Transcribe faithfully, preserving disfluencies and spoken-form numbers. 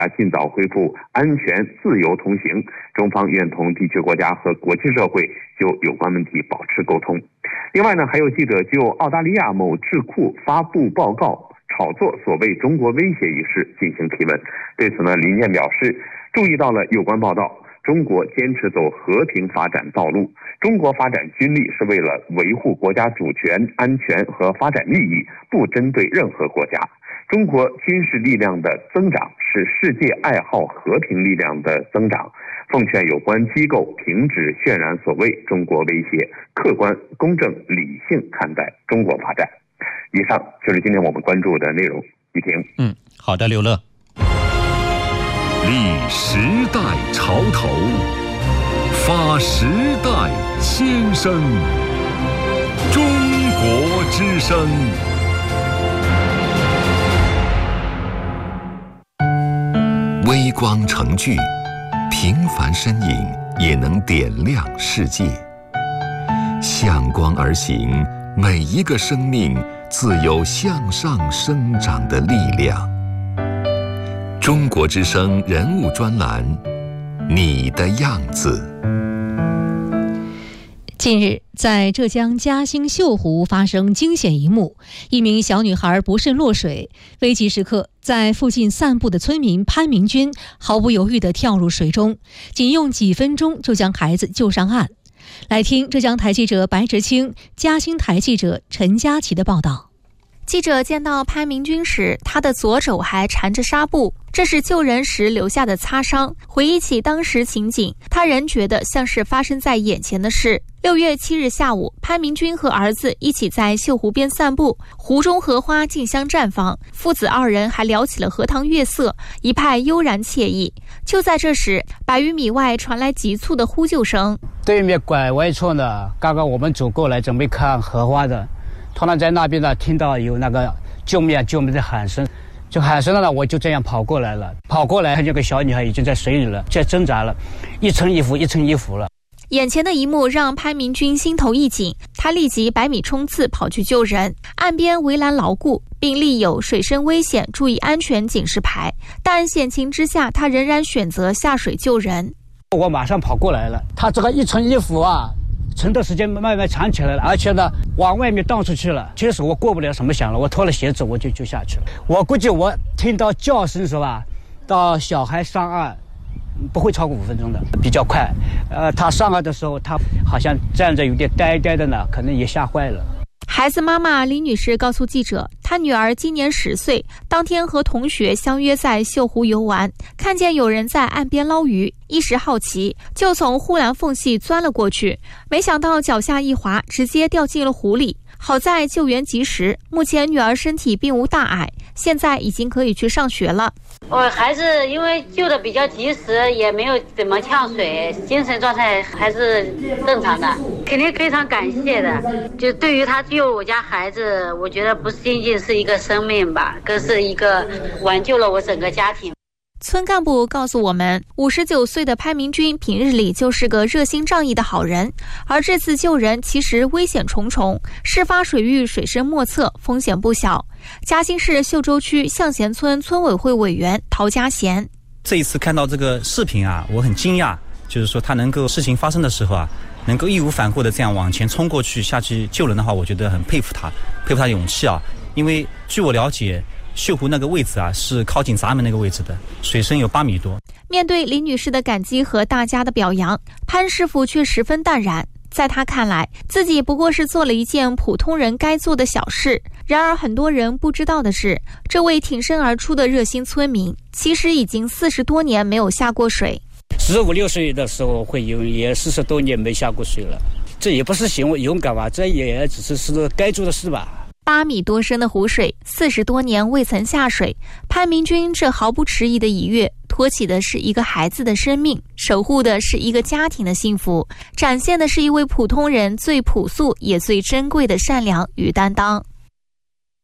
啊，尽早恢复安全自由通行。中方愿同地区国家和国际社会就有关问题保持沟通。另外呢，还有记者就澳大利亚某智库发布报告炒作所谓中国威胁一事进行提问。对此呢，林健表示，注意到了有关报道，中国坚持走和平发展道路，中国发展军力是为了维护国家主权、安全和发展利益，不针对任何国家。中国军事力量的增长是世界爱好和平力量的增长。奉劝有关机构停止渲染所谓中国威胁，客观、公正、理性看待中国发展。以上就是今天我们关注的内容。雨婷， 嗯，好的，刘乐。 立时代潮头，发时代先声，中国之声。微光成炬，平凡身影也能点亮世界。向光而行，每一个生命自有向上生长的力量。中国之声人物专栏，你的样子。 近日，在浙江嘉兴秀湖发生惊险一幕，一名小女孩不慎落水，危急时刻，在附近散步的村民潘明军毫不犹豫地跳入水中，仅用几分钟就将孩子救上岸。来听浙江台记者白直清、嘉兴台记者陈佳琪的报道。 记者见到潘明军时，他的左肘还缠着纱布，这是救人时留下的擦伤。回忆起当时情景，他仍觉得像是发生在眼前的事。六月七日下午，潘明军和儿子一起在秀湖边散步，湖中荷花竞相绽放，父子二人还聊起了荷塘月色，一派悠然惬意。就在这时，百余米外传来急促的呼救声。 对面拐弯处呢，刚刚我们走过来准备看荷花的，突然在那边呢听到有那个救命救命的喊声，就喊声了呢，我就这样跑过来了。跑过来看见个小女孩已经在水里了，在挣扎了，一层衣服一层衣服了。 眼前的一幕让潘明军心头一紧，他立即百米冲刺跑去救人。岸边围栏牢固，并立有水深危险注意安全警示牌，但险情之下他仍然选择下水救人。 我马上跑过来了，他这个一层衣服啊撑的时间慢慢长起来了，而且呢往外面荡出去了。其实我过不了什么险了，我脱了鞋子我就就下去了。我估计我听到叫声是吧，到小孩上岸不会超过五分钟的，比较快。呃，他上岸的时候，他好像站着有点呆呆的呢，可能也吓坏了。 孩子妈妈李女士告诉记者，她女儿今年十岁，当天和同学相约在秀湖游玩，看见有人在岸边捞鱼，一时好奇，就从护栏缝隙钻了过去，没想到脚下一滑，直接掉进了湖里。好在救援及时，目前女儿身体并无大碍，现在已经可以去上学了。 我孩子因为救的比较及时，也没有怎么呛水，精神状态还是正常的，肯定非常感谢的。就对于他救我家孩子，我觉得不仅仅是一个生命吧，更是一个挽救了我整个家庭。 村干部告诉我们，五十九岁的潘明军平日里就是个热心仗义的好人，而这次救人其实危险重重，事发水域水深莫测，风险不小。嘉兴市秀洲区向贤村村委会委员陶家贤， 这一次看到这个视频啊，我很惊讶，就是说他能够事情发生的时候啊，能够义无反顾的这样往前冲过去下去救人的话，我觉得很佩服他，佩服他的勇气啊。因为据我了解，秀湖那个位置啊，是靠近闸门那个位置的，水深有八米多。 面对李女士的感激和大家的表扬，潘师傅却十分淡然。在他看来，自己不过是做了一件普通人该做的小事。然而很多人不知道的是，这位挺身而出的热心村民，其实已经四十多年没有下过水。 十五六岁的时候会游，也四十多年没下过水了。这也不是行为勇敢吧，这也只是是该做的事吧。 八米多深的湖水，四十多年未曾下水，潘明军这毫不迟疑的一跃，托起的是一个孩子的生命，守护的是一个家庭的幸福，展现的是一位普通人最朴素也最珍贵的善良与担当。